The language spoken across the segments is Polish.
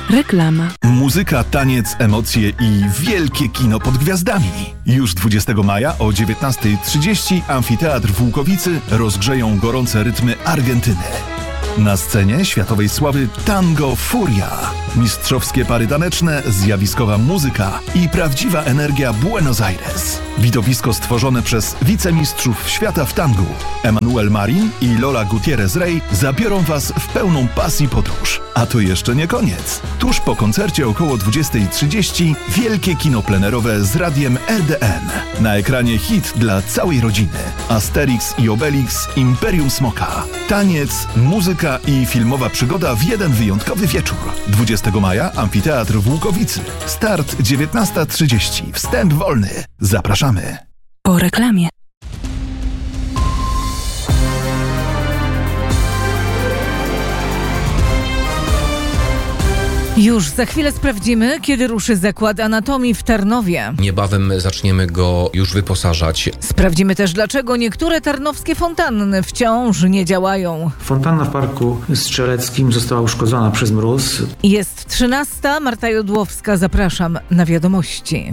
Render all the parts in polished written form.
Reklama. Muzyka, taniec, emocje i wielkie kino pod gwiazdami. Już 20 maja o 19:30 Amfiteatr w Łukowicy rozgrzeją gorące rytmy Argentyny. Na scenie światowej sławy tango Furia, mistrzowskie pary taneczne, zjawiskowa muzyka i prawdziwa energia Buenos Aires. Widowisko stworzone przez wicemistrzów świata w tangu Emanuel Marin i Lola Gutierrez-Rey zabiorą Was w pełną pasji podróż. A to jeszcze nie koniec. Tuż po koncercie około 20:30 wielkie kino plenerowe z radiem RDN. Na ekranie hit dla całej rodziny. Asterix i Obelix Imperium Smoka. Taniec, muzyka i filmowa przygoda w jeden wyjątkowy wieczór. 20 maja Amfiteatr w Łukowicy. Start 19:30. Wstęp wolny. Zapraszamy. Po reklamie. Już za chwilę sprawdzimy, kiedy ruszy Zakład Anatomii w Tarnowie. Niebawem zaczniemy go już wyposażać. Sprawdzimy też, dlaczego niektóre tarnowskie fontanny wciąż nie działają. Fontanna w Parku Strzeleckim została uszkodzona przez mróz. Jest 13. Marta Jodłowska. Zapraszam na wiadomości.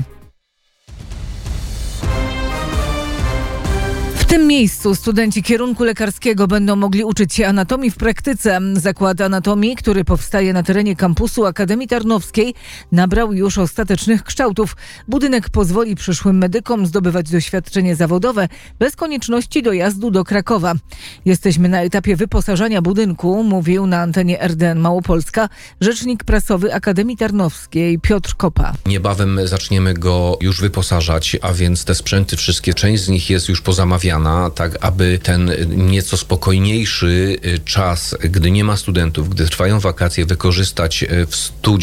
W tym miejscu studenci kierunku lekarskiego będą mogli uczyć się anatomii w praktyce. Zakład Anatomii, który powstaje na terenie kampusu Akademii Tarnowskiej, nabrał już ostatecznych kształtów. Budynek pozwoli przyszłym medykom zdobywać doświadczenie zawodowe bez konieczności dojazdu do Krakowa. Jesteśmy na etapie wyposażania budynku, mówił na antenie RDN Małopolska rzecznik prasowy Akademii Tarnowskiej Piotr Kopa. Niebawem zaczniemy go już wyposażać, a więc te sprzęty wszystkie, część z nich jest już pozamawiana, tak aby ten nieco spokojniejszy czas, gdy nie ma studentów, gdy trwają wakacje, wykorzystać w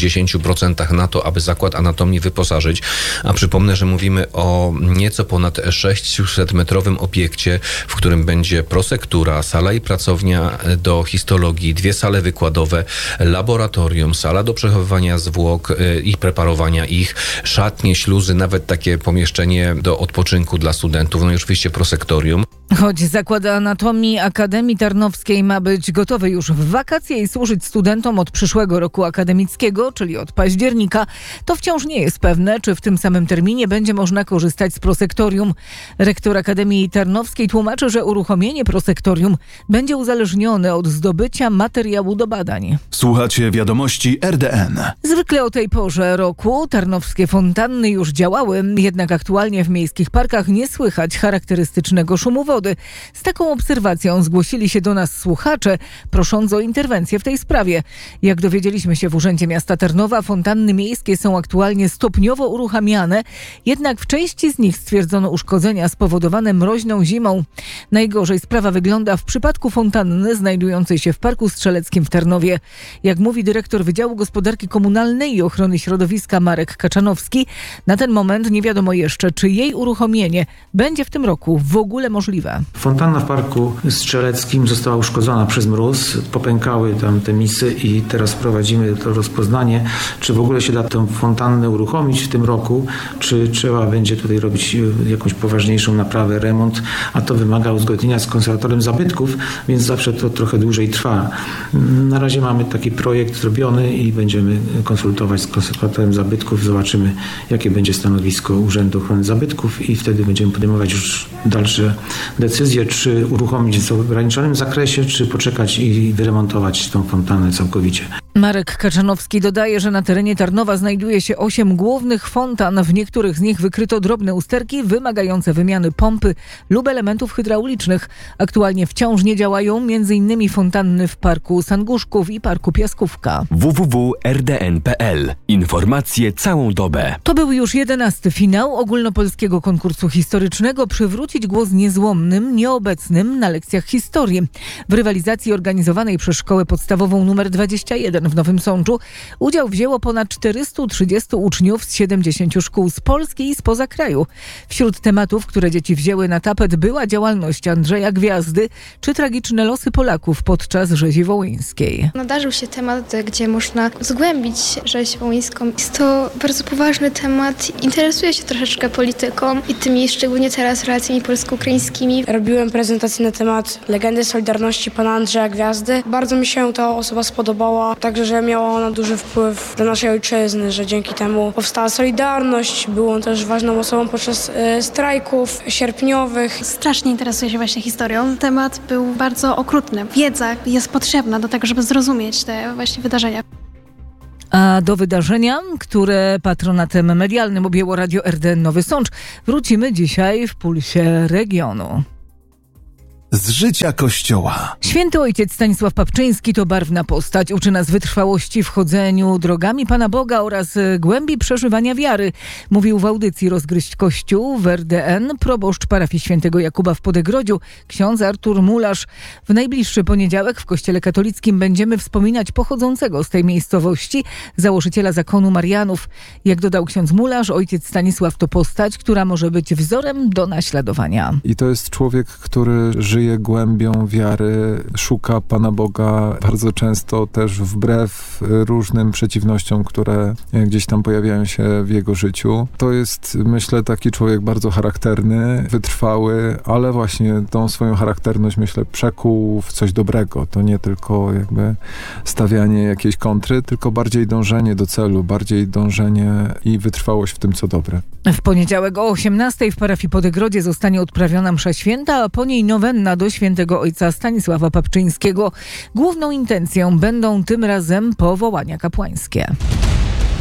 110% na to, aby Zakład Anatomii wyposażyć. A przypomnę, że mówimy o nieco ponad 600-metrowym obiekcie, w którym będzie prosektura, sala i pracownia do histologii, 2 sale wykładowe, laboratorium, sala do przechowywania zwłok i preparowania ich, szatnie, śluzy, nawet takie pomieszczenie do odpoczynku dla studentów, no i oczywiście prosektorium. Choć Zakład Anatomii Akademii Tarnowskiej ma być gotowy już w wakacje i służyć studentom od przyszłego roku akademickiego, czyli od października, to wciąż nie jest pewne, czy w tym samym terminie będzie można korzystać z prosektorium. Rektor Akademii Tarnowskiej tłumaczy, że uruchomienie prosektorium będzie uzależnione od zdobycia materiału do badań. Słuchacie wiadomości RDN. Zwykle o tej porze roku tarnowskie fontanny już działały, jednak aktualnie w miejskich parkach nie słychać charakterystycznego szumu wody. Z taką obserwacją zgłosili się do nas słuchacze, prosząc o interwencję w tej sprawie. Jak dowiedzieliśmy się w Urzędzie Miasta Tarnowa, fontanny miejskie są aktualnie stopniowo uruchamiane, jednak w części z nich stwierdzono uszkodzenia spowodowane mroźną zimą. Najgorzej sprawa wygląda w przypadku fontanny znajdującej się w Parku Strzeleckim w Tarnowie. Jak mówi dyrektor Wydziału Gospodarki Komunalnej i Ochrony Środowiska Marek Kaczanowski, na ten moment nie wiadomo jeszcze, czy jej uruchomienie będzie w tym roku w ogóle możliwe. Fontanna w Parku Strzeleckim została uszkodzona przez mróz. Popękały tam te misy i teraz prowadzimy to rozpoznanie, czy w ogóle się da tę fontannę uruchomić w tym roku, czy trzeba będzie tutaj robić jakąś poważniejszą naprawę, remont, a to wymaga uzgodnienia z konserwatorem zabytków, więc zawsze to trochę dłużej trwa. Na razie mamy taki projekt zrobiony i będziemy konsultować z konserwatorem zabytków, zobaczymy, jakie będzie stanowisko Urzędu Ochrony Zabytków i wtedy będziemy podejmować już dalsze decyzję, czy uruchomić w ograniczonym zakresie, czy poczekać i wyremontować tą fontannę całkowicie. Marek Kaczanowski dodaje, że na terenie Tarnowa znajduje się 8 głównych fontan. W niektórych z nich wykryto drobne usterki wymagające wymiany pompy lub elementów hydraulicznych. Aktualnie wciąż nie działają m.in. fontanny w Parku Sanguszków i Parku Piaskówka. www.rdn.pl. Informacje całą dobę. To był już 11. finał ogólnopolskiego konkursu historycznego Przywrócić głos niezłomnym, nieobecnym na lekcjach historii. W rywalizacji organizowanej przez Szkołę Podstawową nr 21 w Nowym Sączu udział wzięło ponad 430 uczniów z 70 szkół z Polski i spoza kraju. Wśród tematów, które dzieci wzięły na tapet, była działalność Andrzeja Gwiazdy czy tragiczne losy Polaków podczas rzezi wołyńskiej. Nadarzył się temat, gdzie można zgłębić rzeź wołyńską. Jest to bardzo poważny temat. Interesuję się troszeczkę polityką i tymi szczególnie teraz relacjami polsko-ukraińskimi. papczyńskimi. Robiłem prezentację na temat legendy Solidarności pana Andrzeja Gwiazdy. Bardzo mi się ta osoba spodobała, także że miała ona duży wpływ do naszej ojczyzny, że dzięki temu powstała Solidarność. Był on też ważną osobą podczas strajków sierpniowych. Strasznie interesuję się właśnie historią. Temat był bardzo okrutny. Wiedza jest potrzebna do tego, żeby zrozumieć te właśnie wydarzenia. A do wydarzenia, które patronatem medialnym objęło Radio RDN Nowy Sącz, wrócimy dzisiaj w Pulsie Regionu. Z życia Kościoła. Święty ojciec Stanisław Papczyński to barwna postać. Uczy nas wytrwałości w chodzeniu drogami Pana Boga oraz głębi przeżywania wiary. Mówił w audycji Rozgryźć Kościół w RDN proboszcz parafii Świętego Jakuba w Podegrodziu, ksiądz Artur Mularz. W najbliższy poniedziałek w Kościele Katolickim będziemy wspominać pochodzącego z tej miejscowości założyciela zakonu Marianów. Jak dodał ksiądz Mularz, ojciec Stanisław to postać, która może być wzorem do naśladowania. I to jest człowiek, który żyje głębią wiary, szuka Pana Boga bardzo często też wbrew różnym przeciwnościom, które gdzieś tam pojawiają się w jego życiu. To jest, myślę, taki człowiek bardzo charakterny, wytrwały, ale właśnie tą swoją charakterność, myślę, przekuł w coś dobrego. To nie tylko jakby stawianie jakiejś kontry, tylko bardziej dążenie do celu, bardziej dążenie i wytrwałość w tym, co dobre. W poniedziałek o 18:00 w parafii Podegrodzie zostanie odprawiona msza święta, a po niej nowenna do świętego ojca Stanisława Papczyńskiego. Główną intencją będą tym razem powołania kapłańskie.